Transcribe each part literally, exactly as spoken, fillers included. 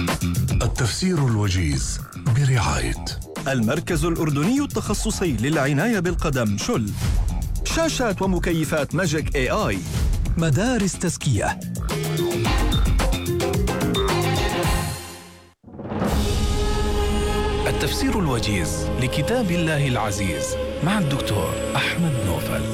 التفسير الوجيز برعاية المركز الأردني التخصصي للعناية بالقدم شل، شاشات ومكيفات ماجيك اي اي، مدارس تزكية. التفسير الوجيز لكتاب الله العزيز مع الدكتور أحمد نوفل.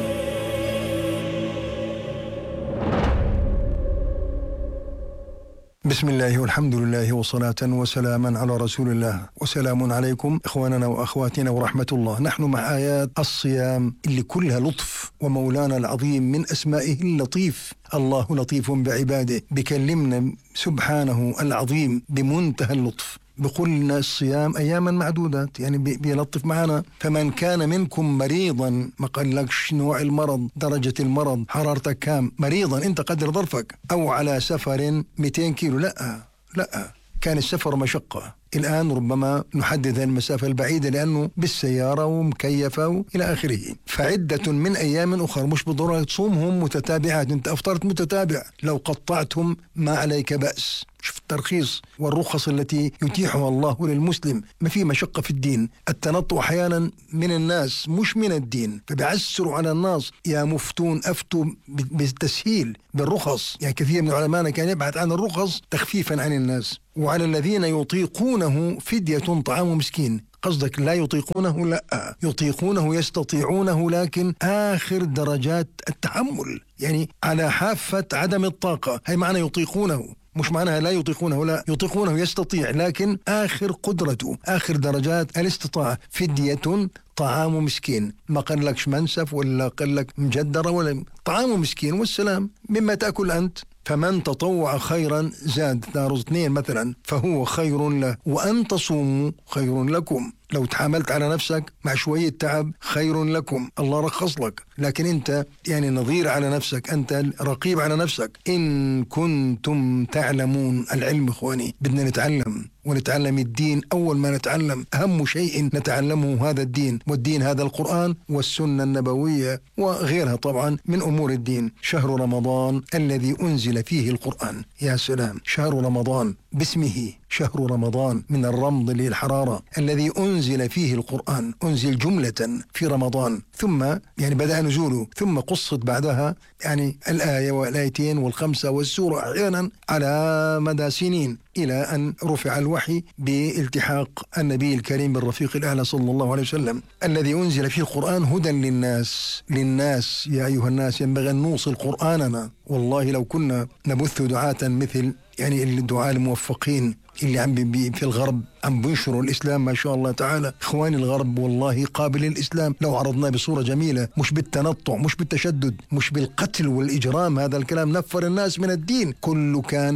بسم الله والحمد لله وصلاة وسلاما على رسول الله، وسلام عليكم إخواننا وأخواتنا ورحمة الله. نحن مع آيات الصيام اللي كلها لطف، ومولانا العظيم من أسمائه اللطيف، الله لطيف بعباده، بكلمنا سبحانه العظيم بمنتهى اللطف، بقول لنا الصيام أياما معدودات، يعني بيلطف معنا. فمن كان منكم مريضا، ما قالكش نوع المرض، درجة المرض، حرارتك كام، مريضا أنت قدر ظرفك، أو على سفر مئتين كيلو، لا لا، كان السفر مشقة. الآن ربما نحدد المسافة البعيدة لأنه بالسيارة ومكيفة وإلى آخره. فعدة من أيام أخرى، مش بالضرورة تصومهم متتابعات، أنت أفطرت متتابع، لو قطعتهم ما عليك بأس. شوف الترخيص والرخص التي يتيحها الله للمسلم، ما في مشقة في الدين. التنطع أحيانا من الناس مش من الدين، فبيعسروا على الناس. يا مفتون أفتوا بالتسهيل بالرخص، يعني كثير من علمائنا كان يبحث عن الرخص تخفيفا عن الناس. وعلى الذين يطيقونه فدية طعام مسكين. قصدك لا يطيقونه؟ لا، يطيقونه، يستطيعونه، لكن آخر درجات التحمل، يعني على حافة عدم الطاقة. هي معنى يطيقونه، مش معناها لا يطيقونه، لا، يطيقونه يستطيع، لكن آخر قدرته، آخر درجات الاستطاعة. فدية طعام مسكين، ما قال لكش منسف ولا قال لك مجدرة، ولا طعام مسكين والسلام. مما تأكل أنت. فمن تطوع خيرا زاد، نار اثنين مثلا، فهو خير له، وأن تصوموا خير لكم. لو تحاملت على نفسك مع شوية تعب خير لكم، الله رخص لك. لكن أنت يعني نظير على نفسك، أنت رقيب على نفسك. إن كنتم تعلمون، العلم إخواني بدنا نتعلم، ونتعلم الدين. أول ما نتعلم أهم شيء نتعلمه هذا الدين، والدين هذا القرآن والسنة النبوية وغيرها طبعا من أمور الدين. شهر رمضان الذي أنزل فيه القرآن، يا سلام، شهر رمضان باسمه شهر رمضان، من الرمض للحرارة، الذي أنزل فيه القرآن، أنزل جملة في رمضان، ثم يعني بدأ نزوله، ثم قصت بعدها يعني الآية والآيتين والخمسة والسورة أحيانا على مدى سنين، إلى أن رفع الوحي بالتحاق النبي الكريم بالرفيق الأعلى صلى الله عليه وسلم. الذي أنزل فيه القرآن هدى للناس للناس يا أيها الناس، ينبغي أن نوصل قرآننا. والله لو كنا نبث دعاة مثل يعني الدعاة الموفقين اللي عم بي في الغرب عم بينشروا الإسلام ما شاء الله تعالى. إخواني الغرب والله قابل الإسلام لو عرضناه بصورة جميلة، مش بالتنطع، مش بالتشدد، مش بالقتل والإجرام. هذا الكلام نفر الناس من الدين، كله كان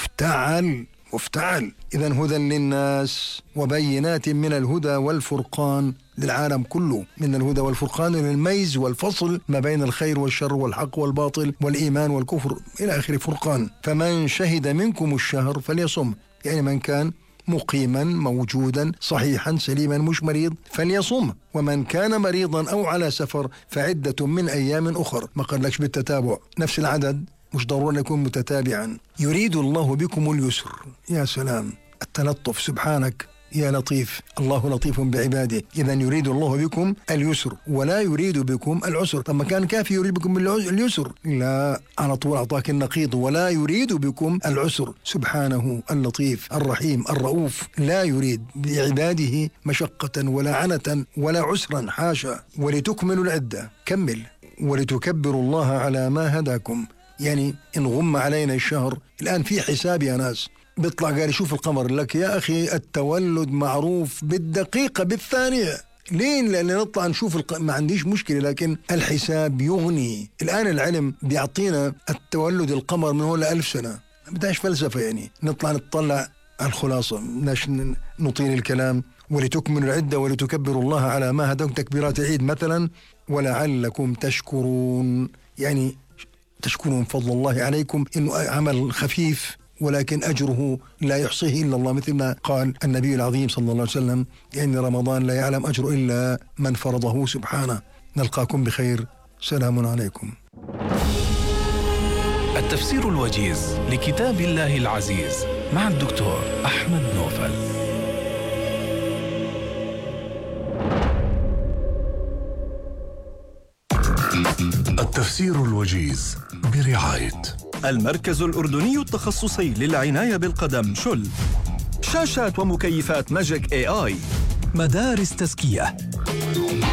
مفتعل مفتعل. إذن هدى للناس وبينات من الهدى والفرقان للعالم كله، من الهدى والفرقان للميز والفصل ما بين الخير والشر والحق والباطل والإيمان والكفر إلى آخر فرقان. فمن شهد منكم الشهر فليصم، يعني من كان مقيما موجودا صحيحا سليما مش مريض فليصم. ومن كان مريضا أو على سفر فعدة من أيام أخر، ما قالكش بالتتابع نفس العدد، مش ضروري يكون متتابعا. يريد الله بكم اليسر، يا سلام، التلطف سبحانك يا لطيف، الله لطيف بعباده. إذا يريد الله بكم اليسر ولا يريد بكم العسر. طب ما كان كافي يريد بكم اليسر، لا، على طول أعطاك النقيض، ولا يريد بكم العسر. سبحانه اللطيف الرحيم الرؤوف، لا يريد بعباده مشقة ولا عنة ولا عسرا، حاشا. ولتكملوا العدة، كمل، ولتكبروا الله على ما هداكم. يعني إن غم علينا الشهر الآن في حساب يا ناس، بيطلع قال شوف القمر لك يا أخي، التولد معروف بالدقيقة بالثانية. لين؟ لأن نطلع نشوف الق... ما عنديش مشكلة، لكن الحساب يغني. الآن العلم بيعطينا التولد القمر من هو لألف سنة، ما بدهاش فلسفة، يعني نطلع نطلع الخلاصة، ناش نطيل الكلام. ولتكملوا العدة ولتكبروا الله على ما هداكم، تكبيرات عيد مثلا. ولعلكم تشكرون، يعني تشكرون فضل الله عليكم، إنه عمل خفيف ولكن أجره لا يحصيه إلا الله، مثل ما قال النبي العظيم صلى الله عليه وسلم: إن رمضان لا يعلم أجر إلا من فرضه سبحانه. نلقاكم بخير، سلام عليكم. التفسير الوجيز لكتاب الله العزيز مع الدكتور أحمد نوفل. التفسير الوجيز برعاية المركز الأردني التخصصي للعناية بالقدم شل. شاشات ومكيفات ماجيك اي اي. مدارس تزكية.